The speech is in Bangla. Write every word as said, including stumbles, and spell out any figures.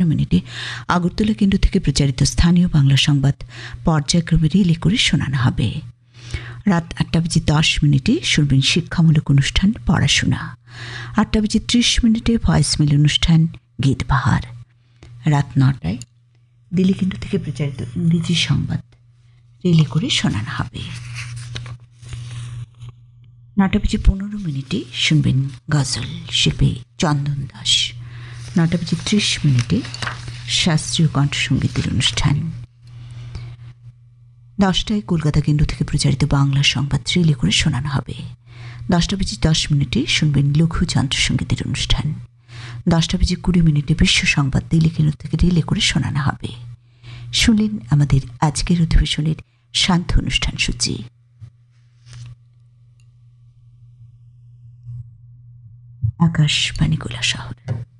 মিনিটে আগরতলা কেন্দ্র থেকে প্রচারিত স্থানীয় বাংলা সংবাদ পর্যায়ক্রমে রিলে করে শোনানো হবে। রাত আটটা বেজে দশ মিনিটে শুনবেন শিক্ষামূলক অনুষ্ঠান পড়াশোনা। আটটা বেজে ত্রিশ মিনিটে ভয়েস মেল অনুষ্ঠান গীত বাহার। রাত নটায় দিল্লি কেন্দ্র থেকে প্রচারিত ইংরেজি সংবাদ রিলে করে শোনানো হবে। নটা বেজে পনেরো মিনিটে শুনবেন গজল শিল্পী চন্দন দাস। নটা বেজে ত্রিশ মিনিটে শাস্ত্রীয় কণ্ঠসঙ্গীতের অনুষ্ঠান। দশটায় কলকাতা কেন্দ্র থেকে প্রচারিত বাংলা সংবাদ রিলে করে শোনানো হবে। দশটা বেজে দশ মিনিটে শুনবেন লঘু যন্ত্রসঙ্গীতের অনুষ্ঠান। দশটা বেজে কুড়ি মিনিটে বিশ্ব সংবাদ দিল্লি কেন্দ্র থেকে রিলে করে শোনানো হবে। শুনলেন আমাদের আজকের অধিবেশনের শান্ত অনুষ্ঠান সূচি। আকাশবাণী গোলা শহর।